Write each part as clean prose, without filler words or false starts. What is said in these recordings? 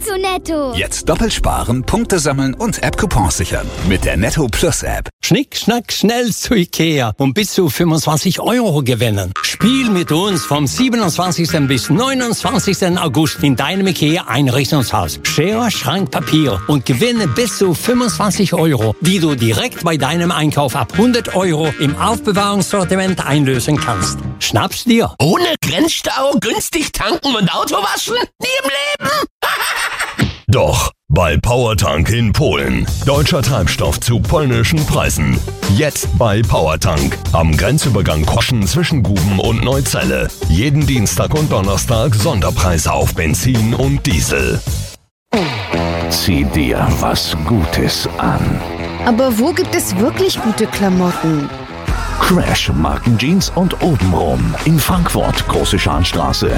zu Netto. Jetzt doppelt sparen, Punkte sammeln und App-Coupons sichern. Mit der Netto Plus App. Schnick, schnack, schnell zu Ikea und bis zu 25 € gewinnen. Spiel mit uns vom 27. bis 29. August in deinem Ikea-Einrichtungshaus. Schere, Schrank, Papier und gewinne bis zu 25 €, die du direkt bei deinem Einkauf ab 100 € im Aufbewahrungssortiment einlösen kannst. Schnapp's dir. Ohne Grenzstau, günstig tanken und Auto waschen? Nie im Leben! Doch, bei Powertank in Polen. Deutscher Treibstoff zu polnischen Preisen. Jetzt bei Powertank. Am Grenzübergang Koschen zwischen Guben und Neuzelle. Jeden Dienstag und Donnerstag Sonderpreise auf Benzin und Diesel. Zieh dir was Gutes an. Aber wo gibt es wirklich gute Klamotten? Crash Markenjeans und obenrum. In Frankfurt, Große Scharnstraße.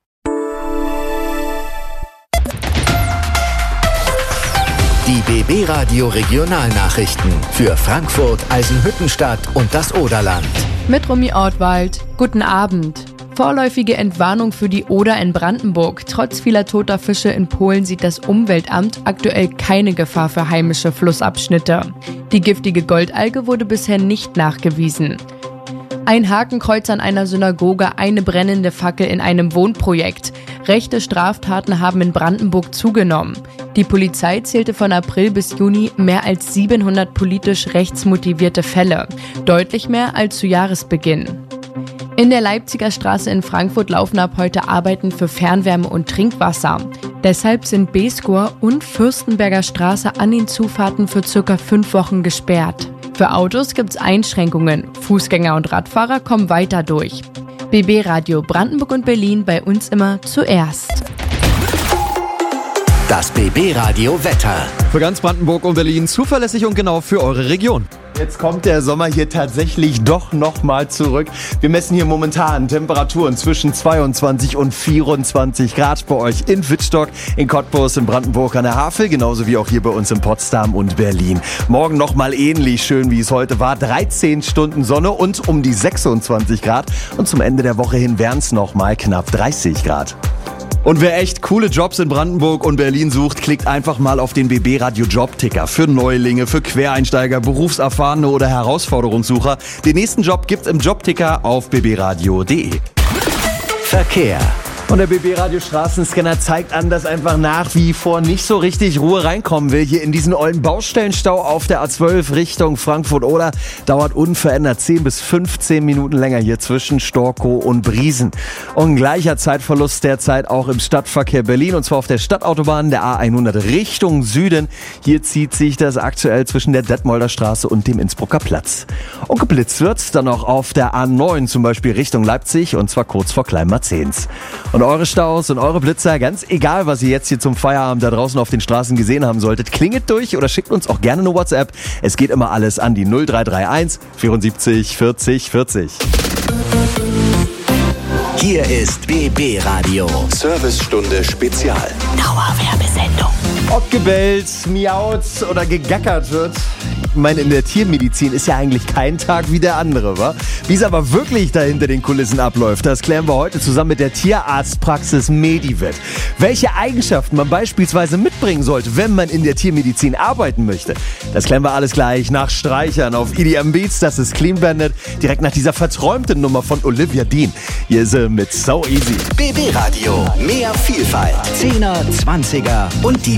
Die BB Radio Regionalnachrichten für Frankfurt, Eisenhüttenstadt und das Oderland. Mit Romy Ortwald. Guten Abend. Vorläufige Entwarnung für die Oder in Brandenburg. Trotz vieler toter Fische in Polen sieht das Umweltamt aktuell keine Gefahr für heimische Flussabschnitte. Die giftige Goldalge wurde bisher nicht nachgewiesen. Ein Hakenkreuz an einer Synagoge, eine brennende Fackel in einem Wohnprojekt. Rechte Straftaten haben in Brandenburg zugenommen. Die Polizei zählte von April bis Juni mehr als 700 politisch rechtsmotivierte Fälle. Deutlich mehr als zu Jahresbeginn. In der Leipziger Straße in Frankfurt laufen ab heute Arbeiten für Fernwärme und Trinkwasser. Deshalb sind Beeskower und Fürstenberger Straße an den Zufahrten für ca. 5 Wochen gesperrt. Für Autos gibt's Einschränkungen. Fußgänger und Radfahrer kommen weiter durch. BB Radio Brandenburg und Berlin, bei uns immer zuerst. Das BB Radio Wetter. Für ganz Brandenburg und Berlin zuverlässig und genau für eure Region. Jetzt kommt der Sommer hier tatsächlich doch nochmal zurück. Wir messen hier momentan Temperaturen zwischen 22 und 24 Grad bei euch in Wittstock, in Cottbus, in Brandenburg an der Havel, genauso wie auch hier bei uns in Potsdam und Berlin. Morgen nochmal ähnlich schön, wie es heute war. 13 Stunden Sonne und um die 26 Grad. Und zum Ende der Woche hin wären es nochmal knapp 30 Grad. Und wer echt coole Jobs in Brandenburg und Berlin sucht, klickt einfach mal auf den BB Radio Jobticker. Für Neulinge, für Quereinsteiger, Berufserfahrene oder Herausforderungssucher. Den nächsten Job gibt's im Jobticker auf bbradio.de. Verkehr. Und der BB Radio Straßenscanner zeigt an, dass einfach nach wie vor nicht so richtig Ruhe reinkommen will. Hier in diesen ollen Baustellenstau auf der A12 Richtung Frankfurt-Oder dauert unverändert 10 bis 15 Minuten länger hier zwischen Storkow und Briesen. Und gleicher Zeitverlust derzeit auch im Stadtverkehr Berlin, und zwar auf der Stadtautobahn der A100 Richtung Süden. Hier zieht sich das aktuell zwischen der Detmolder Straße und dem Innsbrucker Platz. Und geblitzt wird dann auch auf der A9 zum Beispiel Richtung Leipzig, und zwar kurz vor Kleinmarzens. Und eure Staus und eure Blitzer, ganz egal, was ihr jetzt hier zum Feierabend da draußen auf den Straßen gesehen haben solltet, klingelt durch oder schickt uns auch gerne eine WhatsApp. Es geht immer alles an die 0331 74 40 40. Hier ist BB Radio. Servicestunde Spezial. Dauerwerbesendung. Ob gebellt, miaut oder gegackert wird, ich meine, in der Tiermedizin ist ja eigentlich kein Tag wie der andere, wa? Wie es aber wirklich da hinter den Kulissen abläuft, das klären wir heute zusammen mit der Tierarztpraxis Medivet. Welche Eigenschaften man beispielsweise mitbringen sollte, wenn man in der Tiermedizin arbeiten möchte, das klären wir alles gleich nach Streichern auf EDM Beats. Das ist Clean Bandit, direkt nach dieser verträumten Nummer von Olivia Dean. Hier ist sie mit So Easy. BB Radio, mehr Vielfalt, 10er, 20er und die